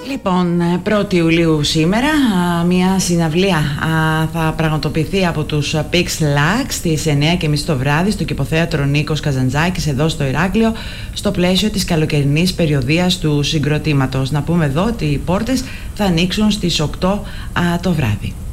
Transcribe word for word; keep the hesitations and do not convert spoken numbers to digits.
Λοιπόν, πρώτη Ιουλίου σήμερα μια συναυλία θα πραγματοποιηθεί από τους Pix Lux στις εννιά και μισή το βράδυ στο κηποθέατρο Νίκος Καζαντζάκης εδώ στο Ηράκλειο, στο πλαίσιο της καλοκαιρινής περιοδίας του συγκροτήματος. Να πούμε εδώ ότι οι πόρτες θα ανοίξουν στις οκτώ το βράδυ.